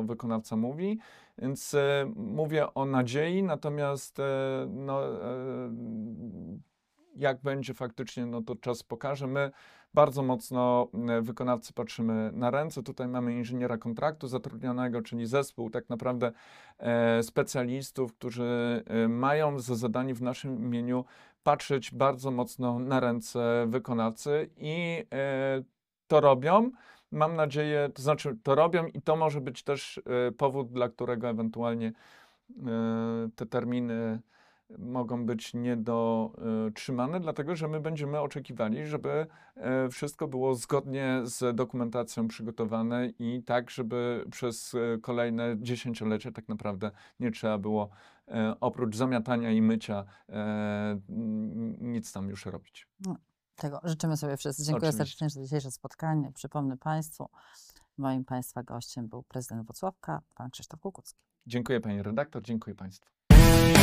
wykonawca mówi. Więc mówię o nadziei, natomiast jak będzie faktycznie, no to czas pokaże. My bardzo mocno wykonawcy patrzymy na ręce. Tutaj mamy inżyniera kontraktu zatrudnionego, czyli zespół tak naprawdę specjalistów, którzy mają za zadanie w naszym imieniu patrzeć bardzo mocno na ręce wykonawcy i to robią. Mam nadzieję, to znaczy to robią i to może być też powód, dla którego ewentualnie te terminy mogą być niedotrzymane, dlatego że my będziemy oczekiwali, żeby wszystko było zgodnie z dokumentacją przygotowane i tak, żeby przez kolejne dziesięciolecie tak naprawdę nie trzeba było oprócz zamiatania i mycia nic tam już robić. No, tego życzymy sobie wszyscy. Dziękuję Oczywiście. serdecznie za dzisiejsze spotkanie. Przypomnę Państwu, moim Państwa gościem był prezydent Włocławka, pan Krzysztof Kukucki. Dziękuję pani redaktor, dziękuję państwu.